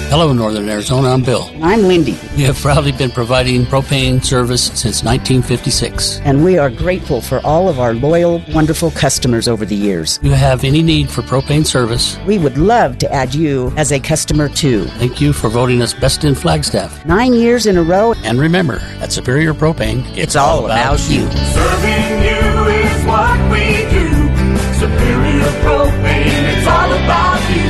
Hello, Northern Arizona. I'm Bill. And I'm Lindy. We have proudly been providing propane service since 1956. And we are grateful for all of our loyal, wonderful customers over the years. If you have any need for propane service, we would love to add you as a customer, too. Thank you for voting us Best in Flagstaff. 9 years in a row. And remember, at Superior Propane, it's all about you. Serving you is what we do. Superior Propane, it's all about you.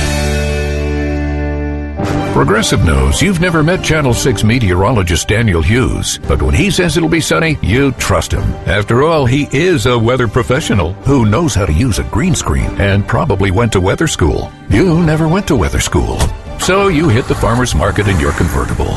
Progressive knows you've never met Channel 6 meteorologist Daniel Hughes, but when he says it'll be sunny, you trust him. After all, he is a weather professional who knows how to use a green screen and probably went to weather school. You never went to weather school, so you hit the farmer's market in your convertible.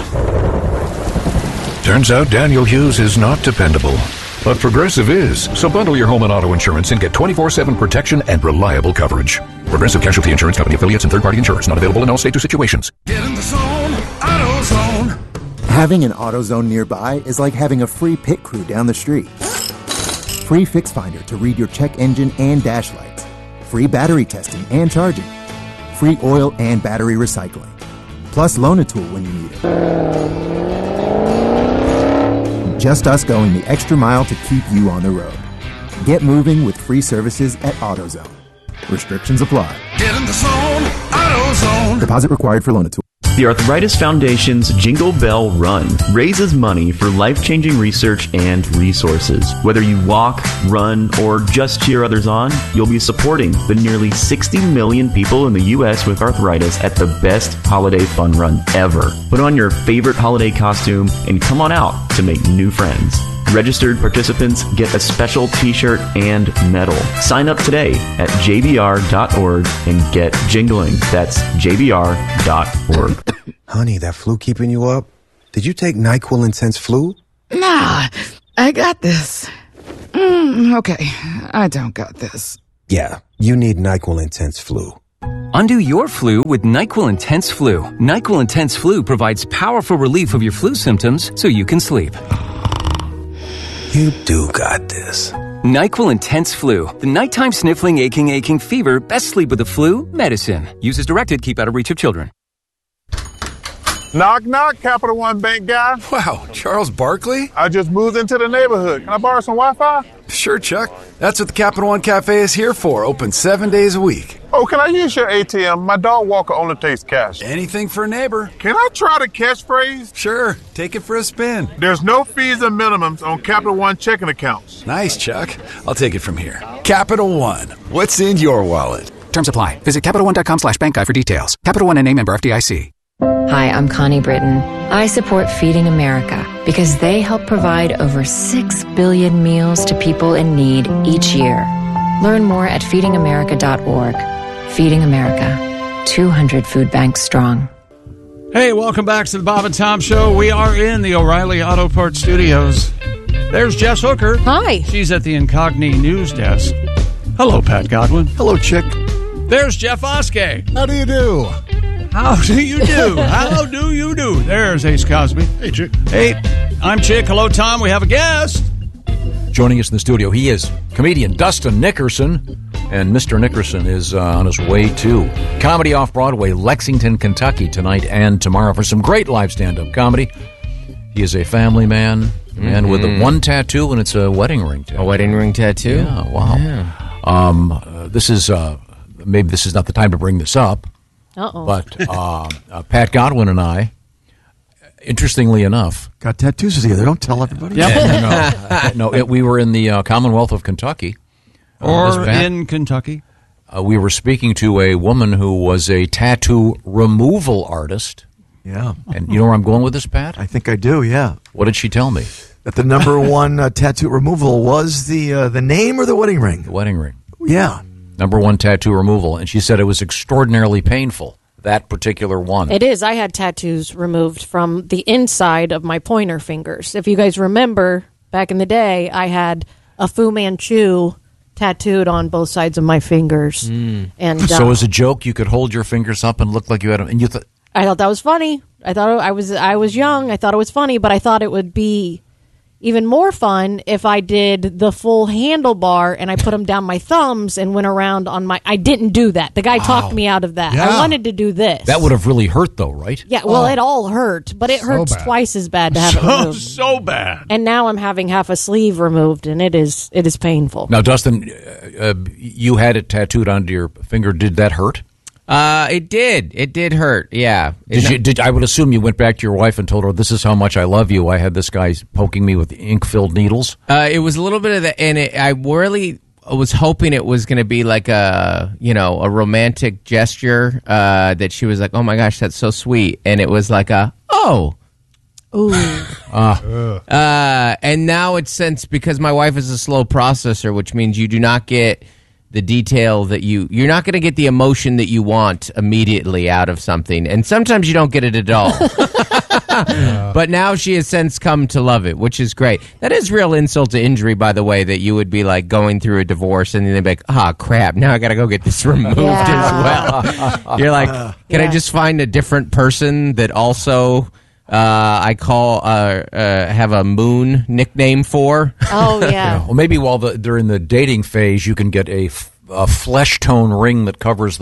Turns out Daniel Hughes is not dependable, but Progressive is. So bundle your home and auto insurance and get 24/7 protection and reliable coverage. Progressive Casualty Insurance Company affiliates and third-party insurers. Not available in all states or situations. Get in the zone, AutoZone. Having an AutoZone nearby is like having a free pit crew down the street. Free Fix Finder to read your check engine and dash lights. Free battery testing and charging. Free oil and battery recycling. Plus Loan-A-Tool when you need it. Just us going the extra mile to keep you on the road. Get moving with free services at AutoZone. Restrictions apply. Get in the zone, AutoZone. Deposit required for Loan-A-Tool. The Arthritis Foundation's Jingle Bell Run raises money for life-changing research and resources. Whether you walk, run, or just cheer others on, you'll be supporting the nearly 60 million people in the U.S. with arthritis at the best holiday fun run ever. Put on your favorite holiday costume and come on out to make new friends. Registered participants get a special t-shirt and medal. Sign up today at jbr.org and get jingling. That's jbr.org. Honey, that flu keeping you up? Did you take NyQuil Intense Flu? Nah, I got this. Okay, I don't got this. Yeah, you need NyQuil Intense Flu. Undo your flu with NyQuil Intense Flu. NyQuil Intense Flu provides powerful relief of your flu symptoms so you can sleep. You do got this. NyQuil Intense Flu. The nighttime sniffling, aching fever. Best sleep with the flu medicine. Use as directed. Keep out of reach of children. Knock, knock, Capital One Bank guy. Wow, Charles Barkley? I just moved into the neighborhood. Can I borrow some Wi-Fi? Sure, Chuck. That's what the Capital One Cafe is here for. Open 7 days a week. Oh, can I use your ATM? My dog walker only takes cash. Anything for a neighbor. Can I try the catchphrase? Sure, take it for a spin. There's no fees and minimums on Capital One checking accounts. Nice, Chuck. I'll take it from here. Capital One. What's in your wallet? Terms apply. Visit CapitalOne.com/bankguide for details. Capital One and member FDIC. Hi, I'm Connie Britton. I support Feeding America because they help provide over 6 billion meals to people in need each year. Learn more at feedingamerica.org. Feeding America, 200 food banks strong. Hey, welcome back to the Bob and Tom Show. We are in the O'Reilly Auto Parts Studios. There's Jess Hooker. Hi. She's at the Incogni News Desk. Hello, Pat Godwin. Hello, Chick. There's Jeff Oskey. How do you do? How do you do? How do you do? There's Ace Cosby. Hey, Chick. Hey, I'm Chick. Hello, Tom. We have a guest. Joining us in the studio, he is comedian Dustin Nickerson. And Mr. Nickerson is on his way to Comedy Off-Broadway, Lexington, Kentucky, tonight and tomorrow for some great live stand-up comedy. He is a family man, with one tattoo, and it's a wedding ring tattoo. A wedding ring tattoo? Yeah, wow. Yeah. This is, maybe this is not the time to bring this up, but Pat Godwin and I, interestingly enough, got tattoos together. Don't tell everybody. We were in the Commonwealth of Kentucky. In Kentucky. We were speaking to a woman who was a tattoo removal artist. Yeah. And you know where I'm going with this, Pat? I think I do, yeah. What did she tell me? That the number one tattoo removal was the name or the wedding ring? The wedding ring. Yeah. Number one tattoo removal. And she said it was extraordinarily painful, that particular one. It is. I had tattoos removed from the inside of my pointer fingers. If you guys remember, back in the day, I had a Fu Manchu tattooed on both sides of my fingers. And so as a joke, you could hold your fingers up and look like you had them. And you thought, I thought that was funny. I thought I was young. I thought it was funny, but I thought it would be even more fun if I did the full handlebar and I put them down my thumbs and went around on my... I didn't do that. The guy talked me out of that. Yeah. I wanted to do this. That would have really hurt, though, right? Yeah, well, it all hurt, but it hurts twice as bad to have it removed. So bad. And now I'm having half a sleeve removed, and it is painful. Now, Dustin, you had it tattooed onto your finger. Did that hurt? It did. It did hurt. Yeah. I would assume you went back to your wife and told her, "This is how much I love you. I had this guy poking me with ink-filled needles." It was a little bit of that, and I really was hoping it was going to be like a romantic gesture that she was like, "Oh my gosh, that's so sweet," and it was like ooh. And now it's since, because my wife is a slow processor, which means you do not get the detail that you're not going to get the emotion that you want immediately out of something. And sometimes you don't get it at all. But now she has since come to love it, which is great. That is real insult to injury, by the way, that you would be like going through a divorce and then they'd be like, crap, now I got to go get this removed as well. You're like, can I just find a different person that also... I call have a moon nickname for. Oh yeah. Well, maybe while they're in the dating phase, you can get a flesh tone ring that covers the.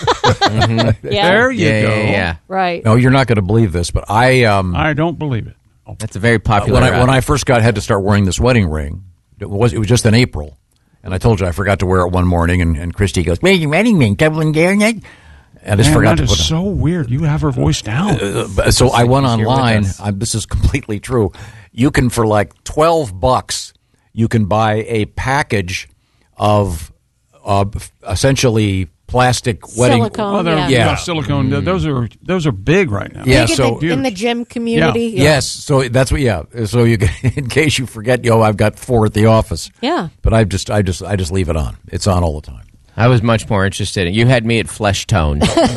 There you go. Yeah. Right. No, you're not going to believe this, but I don't believe it. That's a very popular. When I first had to start wearing this wedding ring, it was just in April, and I told you I forgot to wear it one morning, and Christy goes, "Where's your wedding ring? Doubling down yet?" I just forgot to put it. That is so weird. You have her voice down. So I went online. This is completely true. You can, for like $12, you can buy a package of essentially plastic wedding silicone. Silicone. Those are big right now. Yeah, in the gym community. Yeah. Yes, so that's what. Yeah, so you can, in case you forget, I've got 4 at the office. Yeah, but I just leave it on. It's on all the time. I was much more interested in. You had me at flesh tone.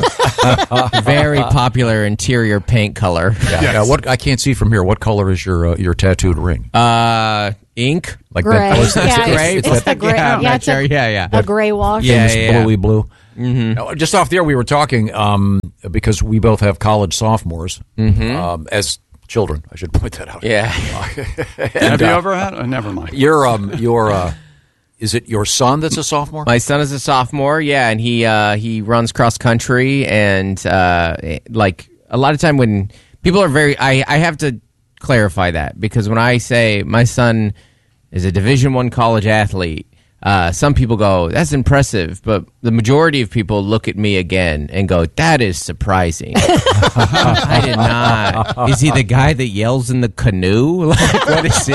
Very popular interior paint color. Yeah. What I can't see from here. What color is your tattooed ring? Ink, like gray. That. It's gray. It's the gray. A gray wash. Bluey blue. Mm-hmm. Now, just off the air, we were talking because we both have college sophomores as children. I should point that out. Yeah. Have you ever had? Never mind. Your is it your son that's a sophomore? My son is a sophomore, yeah, and he runs cross country, and like a lot of time when people are I have to clarify that, because when I say my son is a Division I college athlete, some people go, "That's impressive," but the majority of people look at me again and go, "That is surprising." I did not. Is he the guy that yells in the canoe? Like, what is he?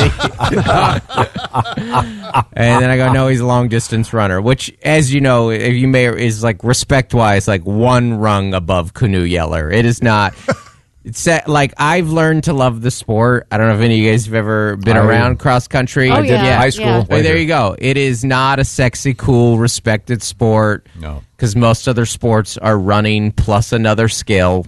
And then I go, "No, he's a long distance runner," which, as you know, is like respect wise, like one rung above canoe yeller. It is not. It's like, I've learned to love the sport. I don't know if any of you guys have ever been around cross country. I did in high school. Yeah. Well, there you go. It is not a sexy, cool, respected sport. No. Because most other sports are running plus another skill.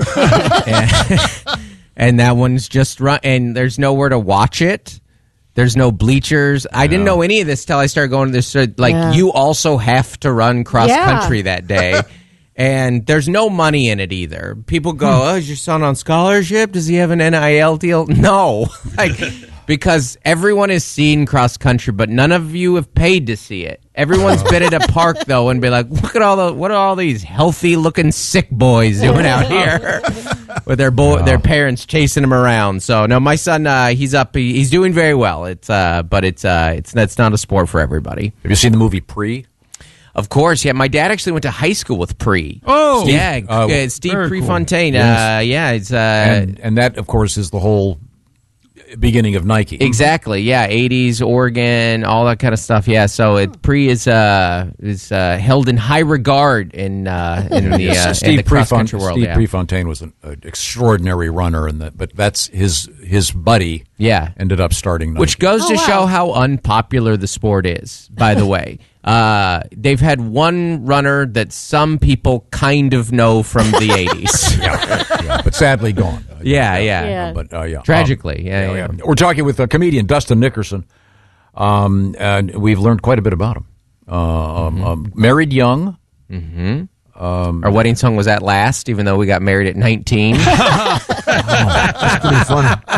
and that one's just run. And there's nowhere to watch it. There's no bleachers. I didn't know any of this till I started going to this. You also have to run cross country that day. And there's no money in it either. People go, "Oh, is your son on scholarship? Does he have an NIL deal?" No, because everyone has seen cross country, but none of you have paid to see it. Everyone's been at a park though and be like, "Look at what are all these healthy looking sick boys doing out here with their parents chasing them around?" So no, my son, he's up, he's doing very well. That's not a sport for everybody. Have you seen the movie Pre? Of course, yeah. My dad actually went to high school with Pre. Oh, Steve Prefontaine. Cool. Yes. And that, of course, is the whole beginning of Nike. Exactly. Yeah, 80s, Oregon, all that kind of stuff. Yeah. So Pre is held in high regard in the cross country world. Steve Prefontaine was an extraordinary runner, but that's his buddy. Yeah, ended up starting Nike. Which goes to show how unpopular the sport is. By the way. They've had one runner that some people kind of know from the 80s. yeah, but sadly gone. Tragically. We're talking with comedian Dustin Nickerson, and we've learned quite a bit about him. Married young. Mm-hmm. Our wedding song was At Last, even though we got married at 19. That's pretty funny.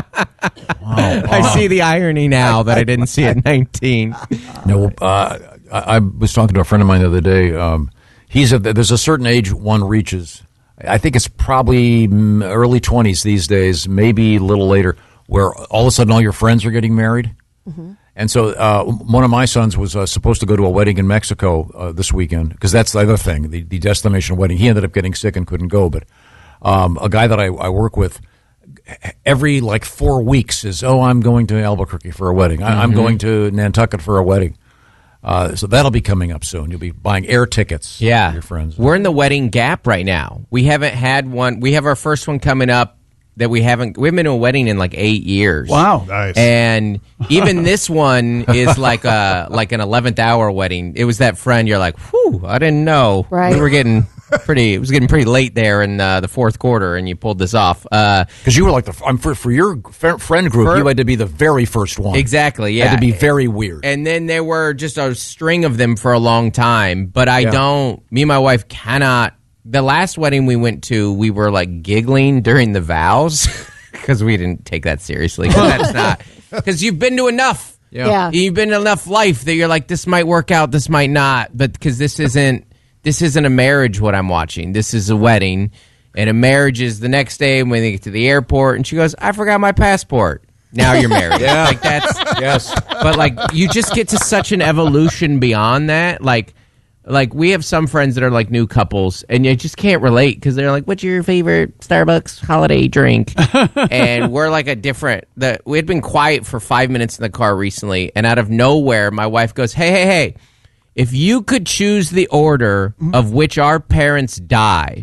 I see the irony now that I didn't see at 19. No, I was talking to a friend of mine the other day. There's a certain age one reaches. I think it's probably early 20s these days, maybe a little later, where all of a sudden all your friends are getting married. Mm-hmm. And so one of my sons was supposed to go to a wedding in Mexico this weekend, because that's the other thing, the destination wedding. He ended up getting sick and couldn't go. But a guy that I work with, every 4 weeks is, I'm going to Albuquerque for a wedding. I'm going to Nantucket for a wedding. So that'll be coming up soon. You'll be buying air tickets for your friends. We're in the wedding gap right now. We haven't had one. We have our first one coming up that we haven't been to a wedding in 8 years. Wow. Nice. And even this one is like an 11th hour wedding. It was that friend you're like, whew, I didn't know. Right. We were getting it was getting pretty late there in the fourth quarter, and you pulled this off. Because you were for your friend group, you had to be the very first one. Exactly, yeah. It had to be very weird. And then there were just a string of them for a long time. But me and my wife cannot. The last wedding we went to, we were giggling during the vows because we didn't take that seriously. Because you've been to enough. Yeah. You've been to enough life that you're like, this might work out, this might not. But because this isn't a marriage what I'm watching. This is a wedding. And a marriage is the next day when they get to the airport. And she goes, I forgot my passport. Now you're married. Yeah. Yes. But you just get to such an evolution beyond that. We have some friends that are new couples, and you just can't relate because they're like, what's your favorite Starbucks holiday drink? And we're we had been quiet for 5 minutes in the car recently, and out of nowhere, my wife goes, hey, if you could choose the order of which our parents die.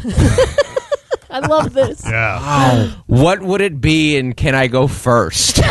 I love this. Yeah. What would it be, and can I go first?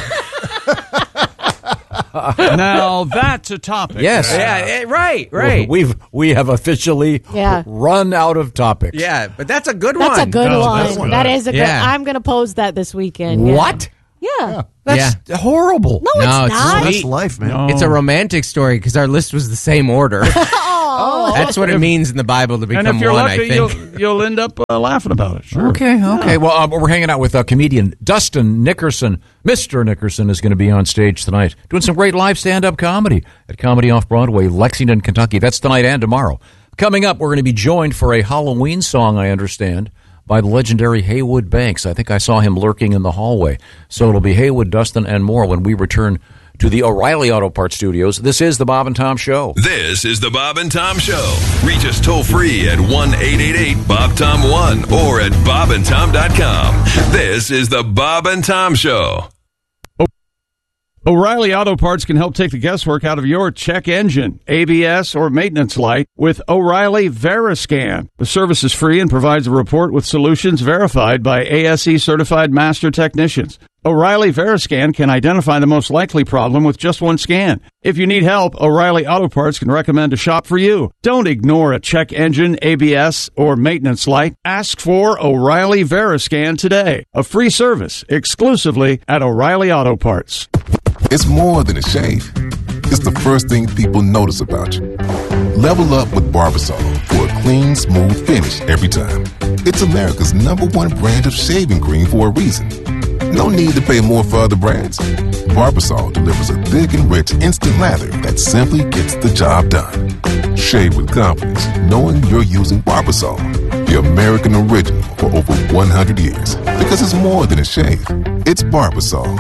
Now that's a topic. Yes. Yeah, right. We have officially run out of topics. Yeah, but that's a good one. That's a good one. That is a good. Yeah. I'm going to pose that this weekend. Yeah. What? Yeah. That's horrible. No, it's not. That's life, man. No. It's a romantic story because our list was the same order. That's what it means in the Bible to become and if you're one, lucky, I think. you'll end up laughing about it. Sure. Okay. Well, we're hanging out with comedian Dustin Nickerson. Mr. Nickerson is going to be on stage tonight doing some great live stand-up comedy at Comedy Off-Broadway, Lexington, Kentucky. That's tonight and tomorrow. Coming up, we're going to be joined for a Halloween song, I understand, by the legendary Haywood Banks. I think I saw him lurking in the hallway. So it'll be Haywood, Dustin, and more when we return to the O'Reilly Auto Parts Studios. This is the Bob and Tom Show. This is the Bob and Tom Show. Reach us toll free at 1-888-BOB-TOM-1 or at bobandtom.com. This is the Bob and Tom Show. O'Reilly Auto Parts can help take the guesswork out of your check engine, ABS, or maintenance light with O'Reilly Veriscan. The service is free and provides a report with solutions verified by ASE certified master technicians. O'Reilly Veriscan can identify the most likely problem with just one scan. If you need help, O'Reilly Auto Parts can recommend a shop for you. Don't ignore a check engine, ABS, or maintenance light. Ask for O'Reilly Veriscan today. A free service exclusively at O'Reilly Auto Parts. It's more than a shave. It's the first thing people notice about you. Level up with Barbasol for a clean, smooth finish every time. It's America's #1 brand of shaving cream for a reason. No need to pay more for other brands. Barbasol delivers a thick and rich instant lather that simply gets the job done. Shave with confidence, knowing you're using Barbasol, the American original for over 100 years. Because it's more than a shave. It's Barbasol.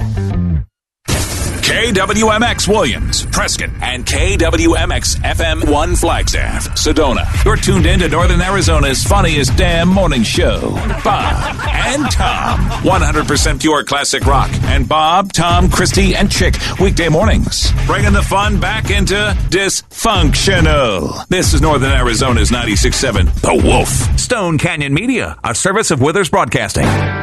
KWMX Williams, Prescott, and KWMX FM1 Flagstaff, Sedona. You're tuned in to Northern Arizona's funniest damn morning show, Bob and Tom. 100% pure classic rock. And Bob, Tom, Christy, and Chick, weekday mornings. Bringing the fun back into dysfunctional. This is Northern Arizona's 96.7, The Wolf. Stone Canyon Media, a service of Withers Broadcasting.